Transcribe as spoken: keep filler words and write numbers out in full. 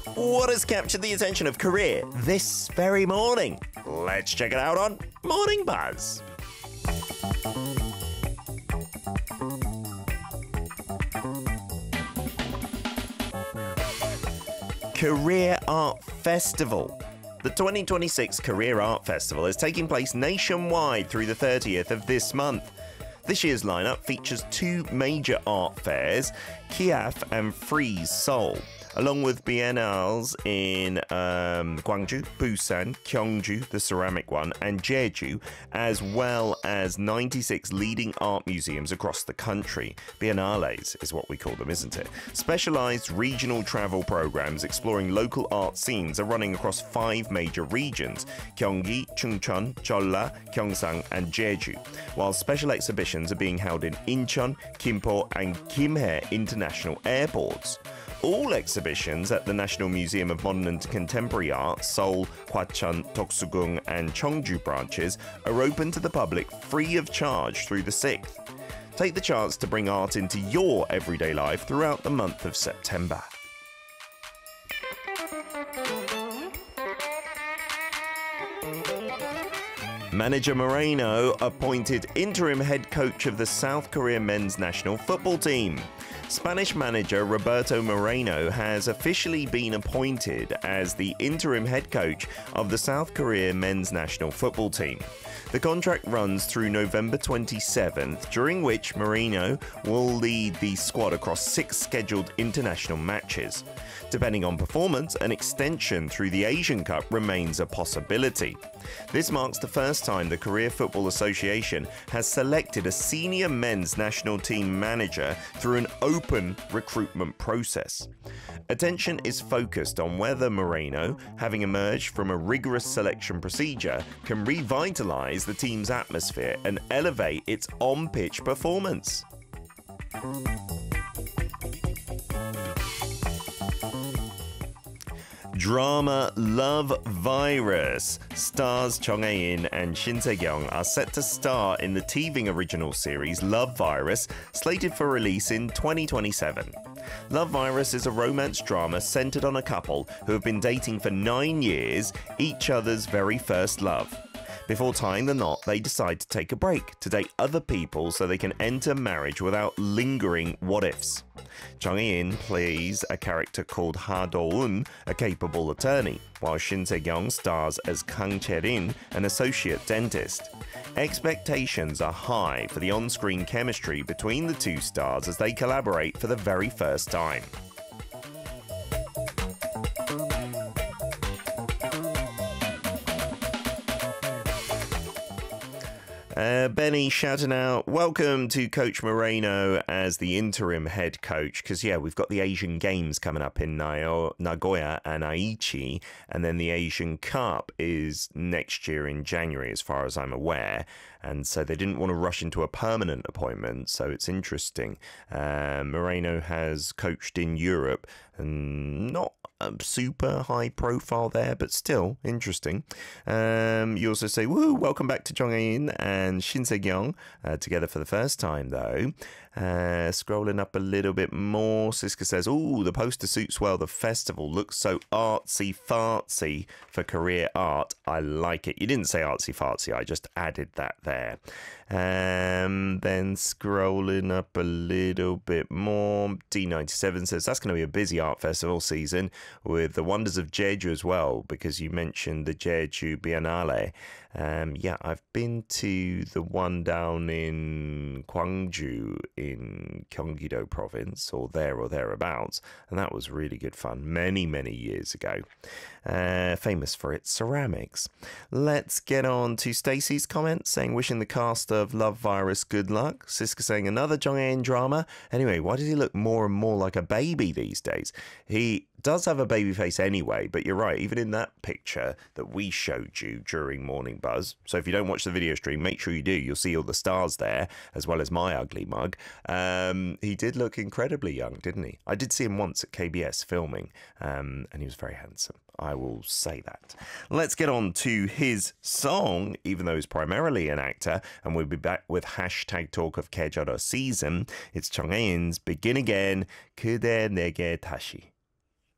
What has captured the attention of Korea this very morning? Let's check it out on Morning Buzz. Korea Art Festival. The twenty twenty-six Korea Art Festival is taking place nationwide through the thirtieth of this month. This year's lineup features two major art fairs, Kiaf and Freeze Seoul, along with biennales in um, Gwangju, Busan, Gyeongju, the ceramic one, and Jeju, as well as ninety-six leading art museums across the country. Biennales is what we call them, isn't it? Specialized regional travel programs exploring local art scenes are running across five major regions: Gyeonggi, Chungcheon, Jeolla, Gyeongsang, and Jeju, while special exhibitions are being held in Incheon, Gimpo, and Gimhae international airports. All exhibitions at the National Museum of Modern and Contemporary Art, Seoul, Hwacheon, Toksugung, and Cheongju branches are open to the public free of charge through the sixth. Take the chance to bring art into your everyday life throughout the month of September. Manager Moreno appointed interim head coach of the South Korea men's national football team. Spanish manager Roberto Moreno has officially been appointed as the interim head coach of the South Korea men's national football team. The contract runs through November twenty-seventh, during which Moreno will lead the squad across six scheduled international matches. Depending on performance, an extension through the Asian Cup remains a possibility. This marks the first time the Korea Football Association has selected a senior men's national team manager through an open recruitment process. Attention is focused on whether Moreno, having emerged from a rigorous selection procedure, can revitalize the team's atmosphere and elevate its on-pitch performance. Drama Love Virus. Stars Jung Hae-in and Shin Se-kyung are set to star in the T V original series Love Virus, slated for release in twenty twenty-seven. Love Virus is a romance drama centered on a couple who have been dating for nine years, each other's very first love. Before tying the knot, they decide to take a break to date other people so they can enter marriage without lingering what-ifs. Jung Hae-in plays a character called Ha Do-eun, a capable attorney, while Shin Se-kyung stars as Kang Che-rin, an associate dentist. Expectations are high for the on-screen chemistry between the two stars as they collaborate for the very first time. Uh, Benny shouting out, welcome to Coach Moreno as the interim head coach, because, yeah, we've got the Asian Games coming up in Nagoya and Aichi, and then the Asian Cup is next year in January, as far as I'm aware, and so they didn't want to rush into a permanent appointment, so it's interesting. Uh, Moreno has coached in Europe, and not a super high profile there, but still interesting. Um, you also say, woo, welcome back to Jung Hae-in and Shin Se-kyung, uh, together for the first time, though. Uh, scrolling up a little bit more, Siska says, ooh, the poster suits well. The festival looks so artsy-fartsy for Korea art. I like it. You didn't say artsy-fartsy, I just added that there. Um, then scrolling up a little bit more, D ninety-seven says, that's going to be a busy art festival season with the wonders of Jeju as well, because you mentioned the Jeju Biennale. Um, yeah, I've been to the one down in Gwangju in Gyeonggi-do province, or there or thereabouts, and that was really good fun many, many years ago. Uh, famous for its ceramics. Let's get on to Stacey's comments saying, wishing the cast of Love Virus good luck. Siska saying, another Jung Hae-in drama. Anyway, why does he look more and more like a baby these days? He does have a baby face anyway, but you're right, even in that picture that we showed you during Morning Buzz, so if you don't watch the video stream, make sure you do, you'll see all the stars there, as well as my ugly mug. Um, he did look incredibly young, didn't he? I did see him once at K B S filming, um, and he was very handsome, I will say that. Let's get on to his song, even though he's primarily an actor, and we'll be back with hashtag talk of Kejeodo season. It's Jung Hae-in's Begin Again, 그대 내게 다시.